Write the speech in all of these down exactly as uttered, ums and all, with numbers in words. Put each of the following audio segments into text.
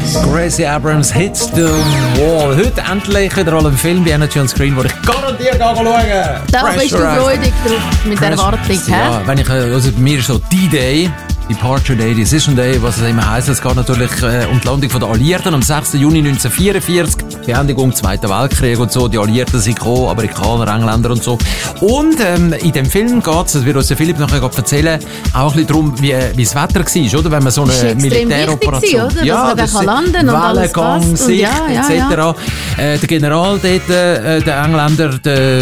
Gracie Abrams hits the wall. Heute endlich wieder alle Film bei Energy on Screen, wo ich garantiert schauen kann. Da bist du freudig drauf mit der Erwartung, ja, wenn ich, also bei mir ist so D-Day, Departure Day, Decision Day, was es immer heisst. Es geht natürlich äh, um die Landung der Alliierten am sechsten Juni neunzehnhundertvierundvierzig. Beendigung des Zweiten Weltkrieg und so. Die Alliierten sind gekommen, Amerikaner, Engländer und so. Und ähm, in dem Film geht es, das wird uns der Philipp nachher erzählen, auch ein bisschen darum, wie, wie das Wetter war, oder? Wenn man so eine Militäroperation... Oder? Ja, dass man da landen kann und alles passt. Sicht, ja, ja, et cetera. Ja. Äh, der General dort, äh, der Engländer, der...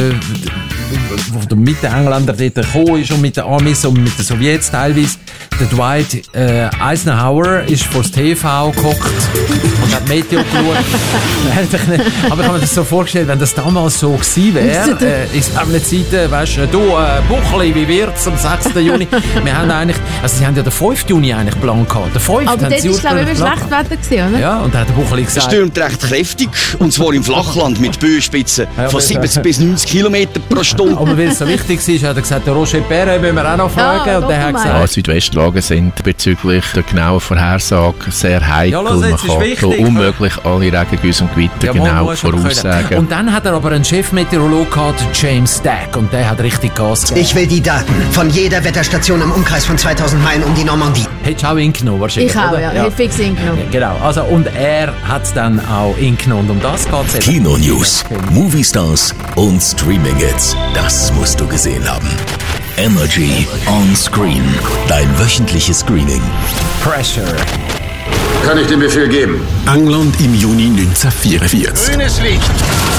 wo mit den Engländern dort gekommen ist und mit den Amis und mit den Sowjets teilweise. Der Dwight äh, Eisenhower ist vor das T V gehockt und hat Meteo geschaut. Aber ich habe mir das so vorgestellt, wenn das damals so gewesen wäre, äh, in einer Zeit, weißt du, du, äh, Buchli, wie wird's am sechsten Juni? Wir haben eigentlich, also sie haben ja den fünften Juni eigentlich Plan gehabt. Der fünften Aber dort war, glaube ich, schlecht Wetter gewesen, oder? Ja, und da hat der Buchli gesagt... Es stürmt recht kräftig, und zwar im Flachland mit Böenspitzen ja, von siebzig bis neunzig Kilometer pro Stunde. Aber weil es so wichtig war, hat er gesagt, der Roger Perret müssen wir auch noch fragen. Ja, und der hat gesagt... Ja, Südwestlagen sind bezüglich der genauen Vorhersage sehr heikel. Ja, los, man kann wichtig, so unmöglich alle Regengüsse und Gewitter ja, genau voraussagen. Und dann hat er aber einen Chefmeteorolog gehabt, James Stack, und der hat richtig Gas gegeben. Ich will die Daten von jeder Wetterstation im Umkreis von zweitausend Meilen um die Normandie. Hättest du auch ihn genommen wahrscheinlich, Ich auch, oder? ja. ja. Ich fix ihn genommen. Ja, genau. Also, und er hat es dann auch ihn genommen. Und um das geht es. Kino News, Movie Stars und Streaming Hits. Das musst du gesehen haben. Energy on Screen. Dein wöchentliches Screening. Pressure. Kann ich den Befehl geben? England im Juni neunzehnhundertvierundvierzig. Grünes Licht.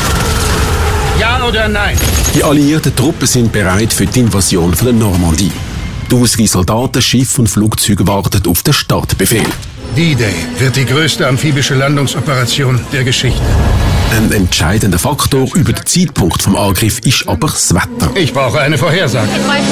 Ja oder nein? Die alliierten Truppen sind bereit für die Invasion von der Normandie. Tausende Soldaten, Schiffe und Flugzeuge warten auf den Startbefehl. D-Day wird die größte amphibische Landungsoperation der Geschichte. Ein entscheidender Faktor über den Zeitpunkt des Angriffs ist aber das Wetter. Ich brauche eine Vorhersage.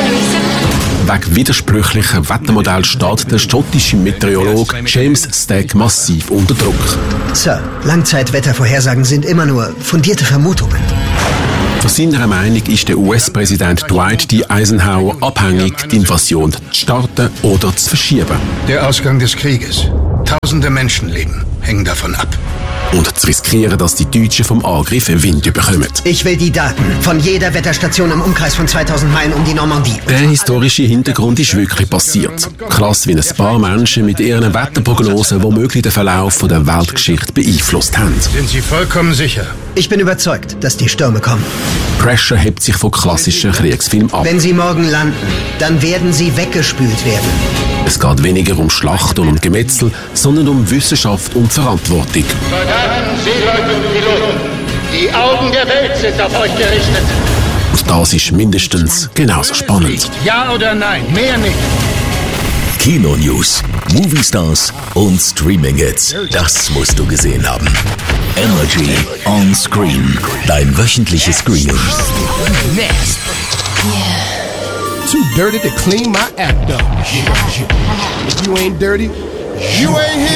Wegen widersprüchlicher Wettermodell steht der schottische Meteorolog James Stack massiv unter Druck. Sir, Langzeitwettervorhersagen sind immer nur fundierte Vermutungen. Von seiner Meinung ist der U S-Präsident Dwight D. Eisenhower abhängig, die Invasion zu starten oder zu verschieben. Der Ausgang des Krieges. Tausende Menschenleben hängen davon ab. Und zu riskieren, dass die Deutschen vom Angriff Wind bekommen. Ich will die Daten von jeder Wetterstation im Umkreis von zweitausend Meilen um die Normandie. Der historische Hintergrund ist wirklich passiert. Krass, wie ein paar Menschen mit ihren Wetterprognosen womöglich den Verlauf der Weltgeschichte beeinflusst haben. Sind Sie vollkommen sicher? Ich bin überzeugt, dass die Stürme kommen. Pressure hebt sich von klassischen Kriegsfilmen ab. Wenn sie morgen landen, dann werden sie weggespült werden. Es geht weniger um Schlacht und um Gemetzel, sondern um Wissenschaft und Verantwortung. Soldaten, Seeleute und Piloten, die Augen der Welt sind auf euch gerichtet. Und das ist mindestens genauso spannend. Ja oder nein, mehr nicht. Kino News, Movie Stars und Streaming Hits. Das musst du gesehen haben. Energy on Screen. Dein wöchentliches Screening. Nasty. Yeah. Too dirty to clean my act up. If you ain't dirty, you ain't here.